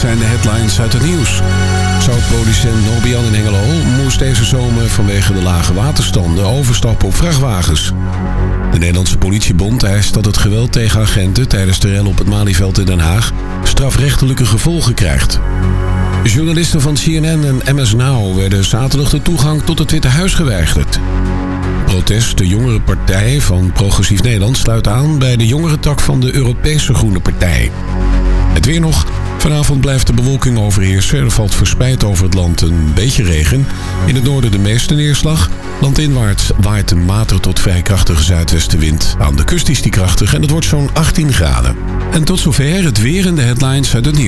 zijn de headlines uit het nieuws. Zoutproducent Nobian in Hengelo moest deze zomer vanwege de lage waterstanden overstappen op vrachtwagens. De Nederlandse politiebond eist dat het geweld tegen agenten tijdens de rel op het Malieveld in Den Haag strafrechtelijke gevolgen krijgt. Journalisten van CNN en MS Now werden zaterdag de toegang tot het Witte Huis geweigerd. Protest, de jongere partij van Progressief Nederland, sluit aan bij de jongere tak van de Europese Groene Partij. Het weer nog. Vanavond blijft de bewolking overheersen. Er valt verspreid over het land een beetje regen. In het noorden de meeste neerslag. Landinwaarts waait een matige tot vrij krachtige zuidwestenwind. Aan de kust is die krachtig en het wordt zo'n 18 graden. En tot zover het weer en de headlines uit het nieuws.